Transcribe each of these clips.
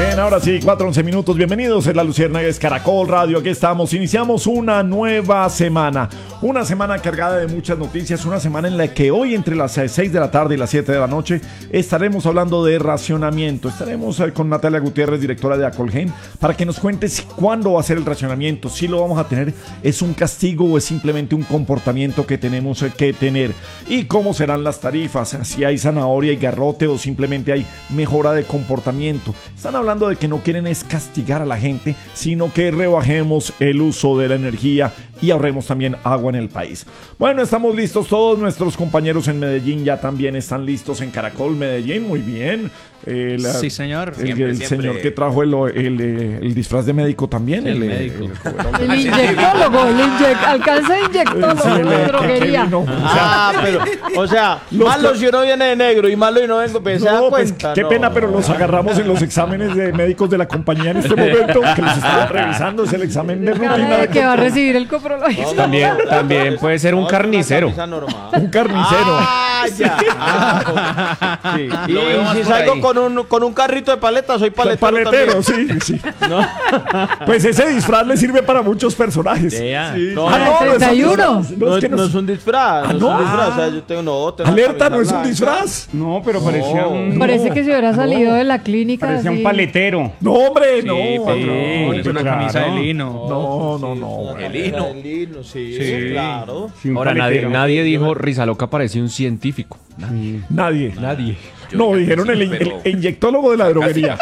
Bien, ahora sí, 4:11 minutos. Bienvenidos, es La Luciérnaga, es Caracol Radio. Aquí estamos, iniciamos una nueva semana. Una semana cargada de muchas noticias. Una semana en la que hoy, entre las 6 de la tarde y las 7 de la noche, estaremos hablando de racionamiento. Estaremos con Natalia Gutiérrez, directora de Acolgen, para que nos cuente cuándo va a ser el racionamiento. Si lo vamos a tener, ¿es un castigo o es simplemente un comportamiento que tenemos que tener? ¿Y cómo serán las tarifas? Si hay zanahoria y garrote o simplemente hay mejora de comportamiento. Están hablando de que no quieren es castigar a la gente, sino que rebajemos el uso de la energía y ahorremos también agua en el país. Bueno, estamos listos. Todos nuestros compañeros en Medellín ya también están listos en Caracol Medellín. Muy bien. Sí, señor. El señor que trajo el disfraz de médico también. El médico. El inyectólogo, alcanza de inyectólogo, la droguería. Malo si uno viene de negro y malo y no vengo, pues, qué pena, pero los agarramos en los exámenes de médicos de la compañía en este momento, que los estaban revisando. Es el examen de rutina. Que va a recibir el coprológico. También puede ser un carnicero. Un carnicero. Sí. Y si salgo con un carrito de paletas, soy paletero. Sí. ¿No? Pues ese disfraz le sirve para muchos personajes. Sí. No es un disfraz. O sea, yo tengo Alerta, no es un disfraz. No, pero parecía un... Parece que se hubiera salido de la clínica. Parecía así. un paletero. No, hombre, no. Es una camisa de lino. No. El lino, sí, claro. Sí, un Ahora paletero. nadie dijo Rizaloca parecía un científico. Nadie. Yo Dijeron el inyectólogo de la droguería.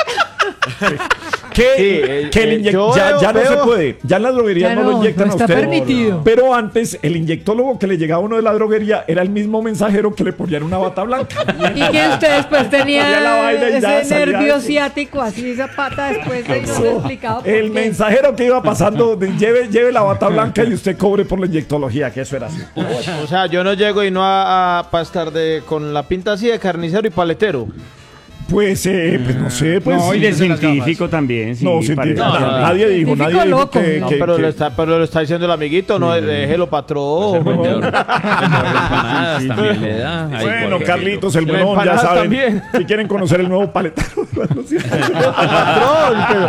Ya no se puede. Ya en la droguería no lo inyectan no a está usted. permitido. Pero antes, el inyectólogo que le llegaba a uno de la droguería era el mismo mensajero que le ponían una bata blanca. Y que usted después Hacía la tenía vaina y ya ese salía nervio eso. ciático, así esa pata después de no le explicado por El qué. mensajero que iba pasando, lleve la bata blanca y usted cobre por la inyectología, que eso era así. O sea, yo no llego y no para estar con la pinta así de carnicero y paletero. Pues no sé, pues. No, y sí. de científico también. Sí, No, científico. parece. Nadie dijo Científico que. loco. Pero lo está diciendo el amiguito, no déjelo patrón. Empanadas también le da. Ahí Bueno, porque- Carlitos, el Las melón, ya empanadas saben. también. Si quieren conocer el nuevo paletero. Patrón,